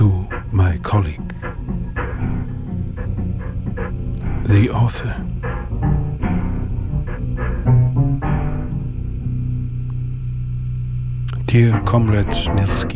To my colleague, the author. Dear Comrade Mirsky,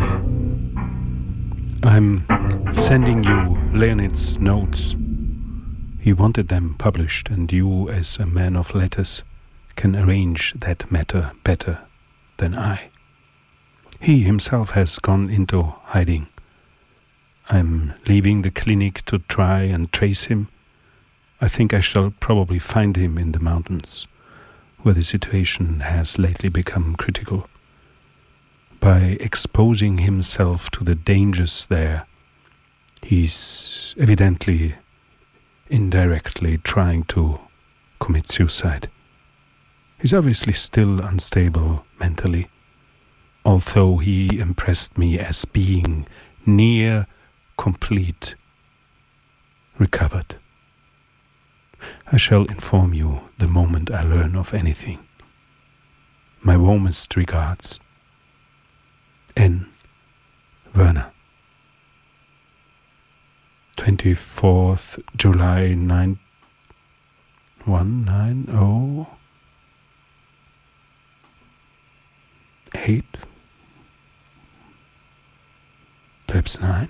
I'm sending you Leonid's notes. He wanted them published, and you, as a man of letters, can arrange that matter better than I. He himself has gone into hiding. I'm leaving the clinic to try and trace him. I think I shall probably find him in the mountains, where the situation has lately become critical. By exposing himself to the dangers there, he's evidently indirectly trying to commit suicide. He's obviously still unstable mentally, although he impressed me as being near complete recovered. I shall inform you the moment I learn of anything. My warmest regards. N. Werner. 24th July 1908. Perhaps 9.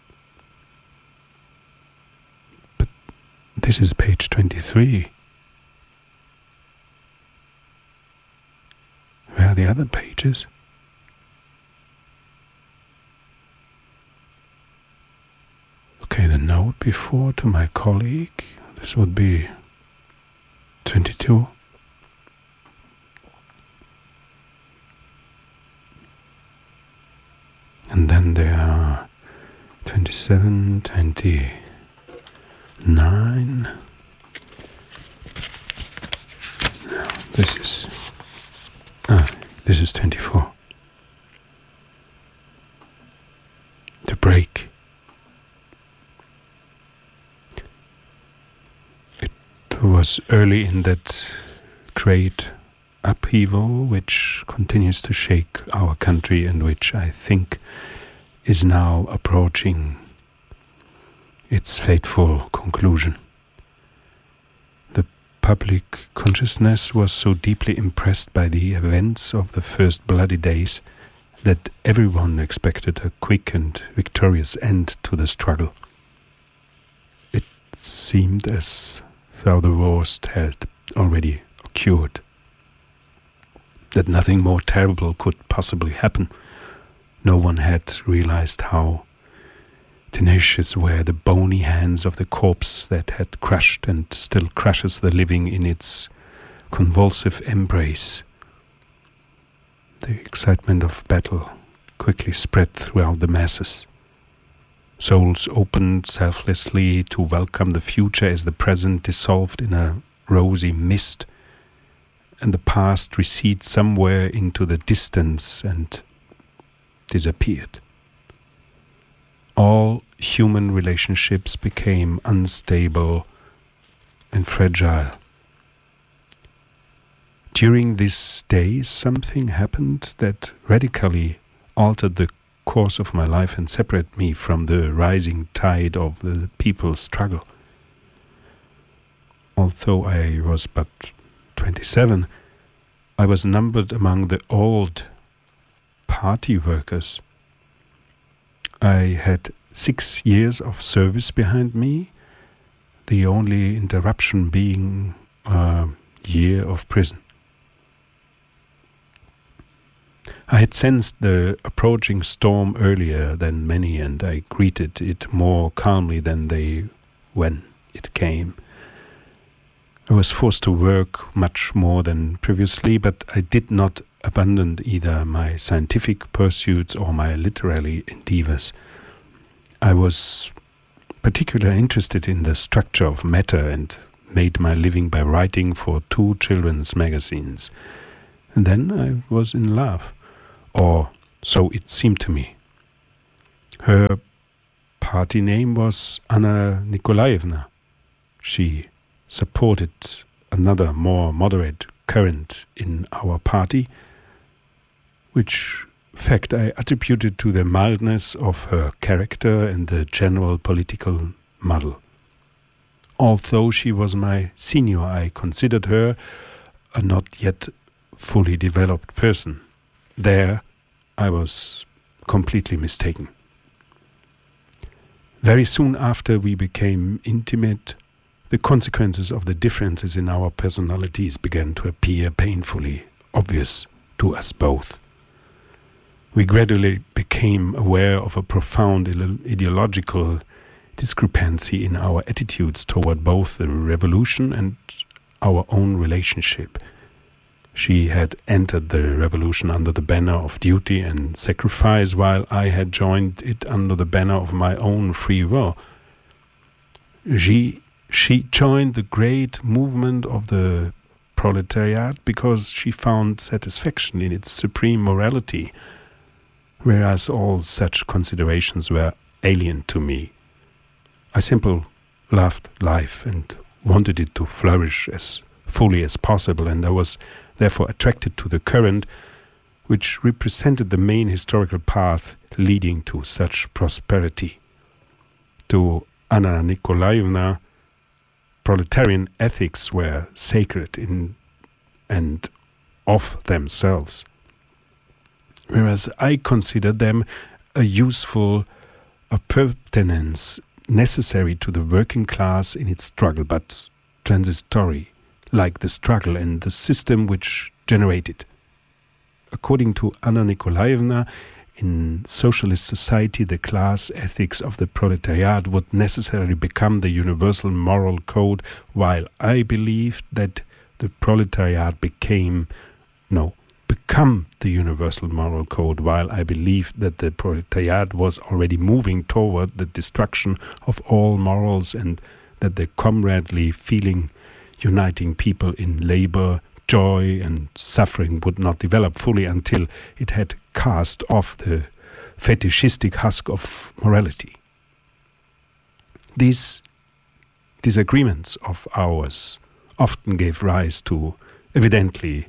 But this is page 23. Where are the other pages? Okay, the note before to my colleague, this would be 22. And then there are 27, 29. No, this is 24. The break. It was early in that great upheaval which continues to shake our country and which I think is now approaching its fateful conclusion. The public consciousness was so deeply impressed by the events of the first bloody days that everyone expected a quick and victorious end to the struggle. It seemed as though the worst had already occurred, that nothing more terrible could possibly happen. No one had realized how tenacious were the bony hands of the corpse that had crushed and still crushes the living in its convulsive embrace. The excitement of battle quickly spread throughout the masses. Souls opened selflessly to welcome the future as the present dissolved in a rosy mist, and the past receded somewhere into the distance and disappeared. All human relationships became unstable and fragile. During these days, something happened that radically altered the course of my life and separated me from the rising tide of the people's struggle. Although I was but 27, I was numbered among the old party workers. I had 6 years of service behind me, the only interruption being a year of prison. I had sensed the approaching storm earlier than many, and I greeted it more calmly than they when it came. I was forced to work much more than previously, but I did not abandon either my scientific pursuits or my literary endeavors. I was particularly interested in the structure of matter and made my living by writing for 2 children's magazines. And then I was in love, or so it seemed to me. Her party name was Anna Nikolaevna. She supported another more moderate current in our party, which fact I attributed to the mildness of her character and the general political muddle. Although she was my senior, I considered her a not yet fully developed person. There I was completely mistaken. Very soon after we became intimate, the consequences of the differences in our personalities began to appear painfully obvious to us both. We gradually became aware of a profound ideological discrepancy in our attitudes toward both the revolution and our own relationship. She had entered the revolution under the banner of duty and sacrifice, while I had joined it under the banner of my own free will. She joined the great movement of the proletariat because she found satisfaction in its supreme morality, whereas all such considerations were alien to me. I simply loved life and wanted it to flourish as fully as possible, and I was therefore attracted to the current which represented the main historical path leading to such prosperity. To Anna Nikolaevna, proletarian ethics were sacred in and of themselves, whereas I considered them a useful appurtenance necessary to the working class in its struggle, but transitory, like the struggle and the system which generated. According to Anna Nikolaevna, in socialist society, the class ethics of the proletariat would necessarily become the universal moral code, while I believed that the proletariat become the universal moral code, while I believed that the proletariat was already moving toward the destruction of all morals, and that the comradely feeling uniting people in labor, joy and suffering would not develop fully until it had cast off the fetishistic husk of morality. These disagreements of ours often gave rise to, evidently,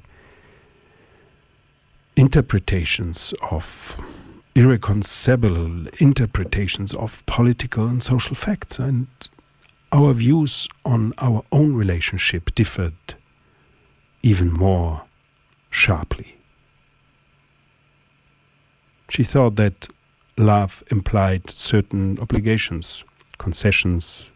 irreconcilable interpretations of political and social facts, and our views on our own relationship differed even more sharply. She thought that love implied certain obligations, concessions,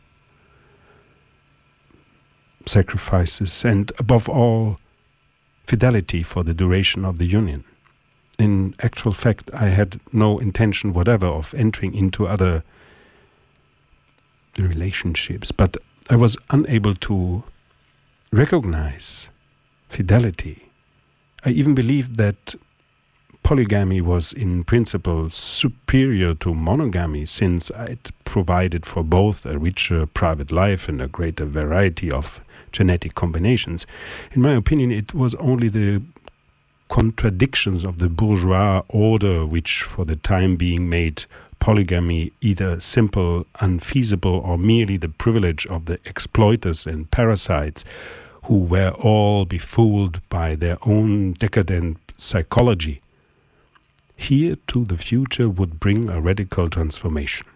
sacrifices, and above all, fidelity for the duration of the union. In actual fact, I had no intention whatever of entering into other relationships, but I was unable to recognize fidelity. I even believed that polygamy was in principle superior to monogamy, since it provided for both a richer private life and a greater variety of genetic combinations. In my opinion, it was only the contradictions of the bourgeois order which for the time being made polygamy either simple, unfeasible, or merely the privilege of the exploiters and parasites who were all befooled by their own decadent psychology. Here too the future would bring a radical transformation.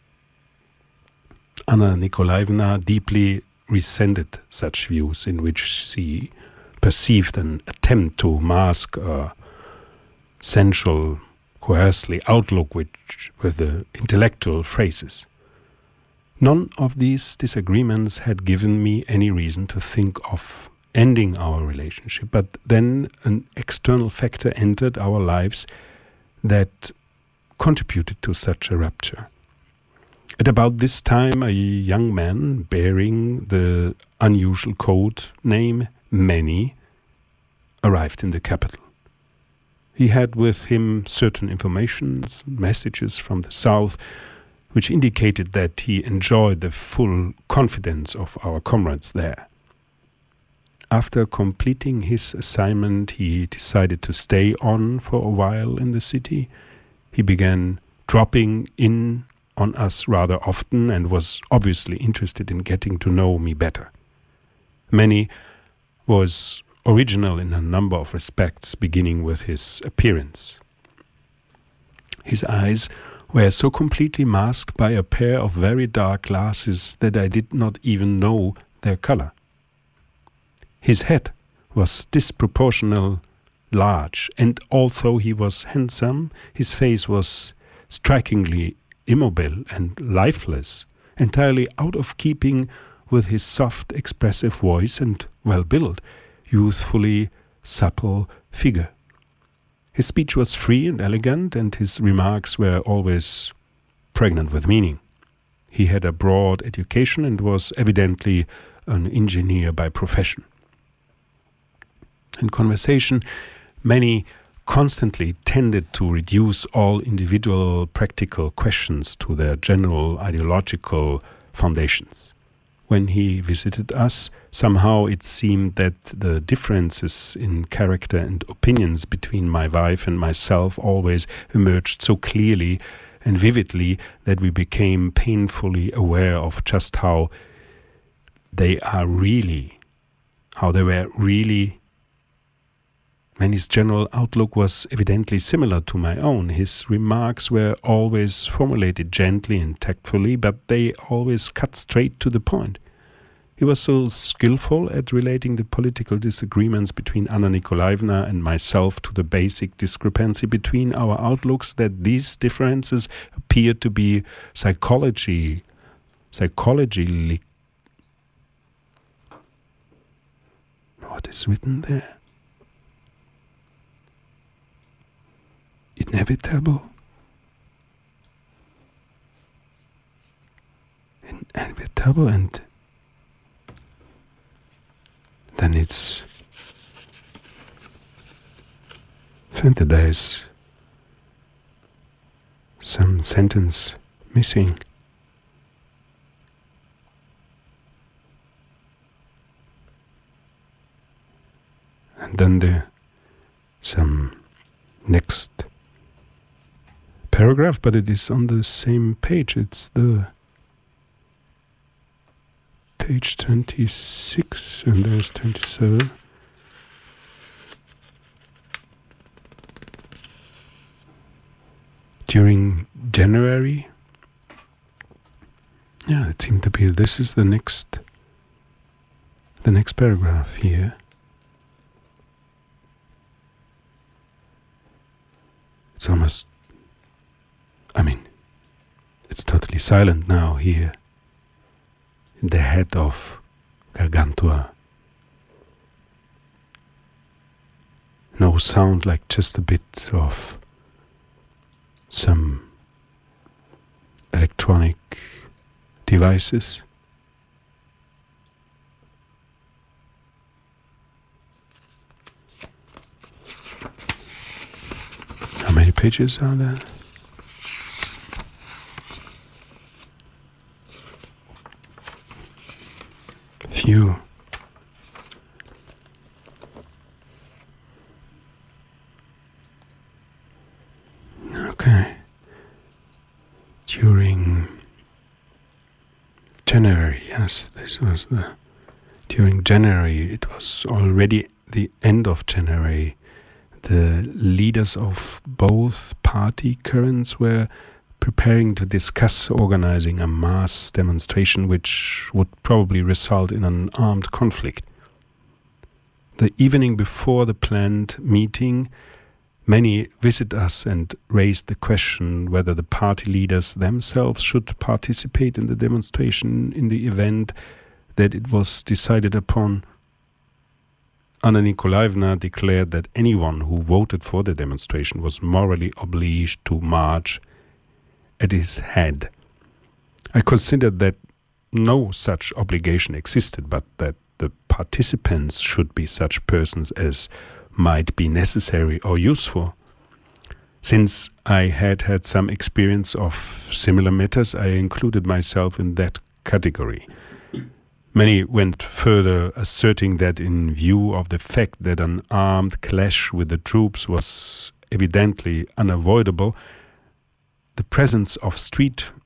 Anna Nikolaevna deeply resented such views, in which she perceived an attempt to mask a sensual, coercely outlook with the intellectual phrases. None of these disagreements had given me any reason to think of ending our relationship, but then an external factor entered our lives that contributed to such a rupture. At about this time, a young man bearing the unusual code name Manny arrived in the capital. He had with him certain information, messages from the south, which indicated that he enjoyed the full confidence of our comrades there. After completing his assignment, he decided to stay on for a while in the city. He began dropping in on us rather often and was obviously interested in getting to know me better. Manny was original in a number of respects, beginning with his appearance. His eyes were so completely masked by a pair of very dark glasses that I did not even know their color. His head was disproportional large, and although he was handsome, his face was strikingly immobile and lifeless, entirely out of keeping with his soft, expressive voice and well-built, youthfully supple figure. His speech was free and elegant, and his remarks were always pregnant with meaning. He had a broad education and was evidently an engineer by profession. In conversation, many constantly tended to reduce all individual practical questions to their general ideological foundations. When he visited us, somehow it seemed that the differences in character and opinions between my wife and myself always emerged so clearly and vividly that we became painfully aware of just how they were really. And his general outlook was evidently similar to my own. His remarks were always formulated gently and tactfully, but they always cut straight to the point. He was so skillful at relating the political disagreements between Anna Nikolaevna and myself to the basic discrepancy between our outlooks that these differences appeared to be psychologically. What is written there? Inevitable and then it's there is some sentence missing. And then some next paragraph, but it is on the same page. It's the page 26 and there's 27. During January, it seemed to be, this is the next paragraph here. It's almost, it's totally silent now here in the head of Gargantua. No sound, like just a bit of some electronic devices. How many pages are there? Few. Okay. During January, yes, during January, it was already the end of January. The leaders of both party currents were preparing to discuss organizing a mass demonstration which would probably result in an armed conflict. The evening before the planned meeting, many visited us and raised the question whether the party leaders themselves should participate in the demonstration in the event that it was decided upon. Anna Nikolaevna declared that anyone who voted for the demonstration was morally obliged to march at his head. I considered that no such obligation existed, but that the participants should be such persons as might be necessary or useful. Since I had some experience of similar matters, I included myself in that category. Many went further, asserting that in view of the fact that an armed clash with the troops was evidently unavoidable, the presence of street